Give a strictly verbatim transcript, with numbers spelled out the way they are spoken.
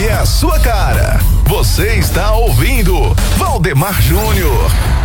que é a sua cara. Você está ouvindo Valdemar Júnior.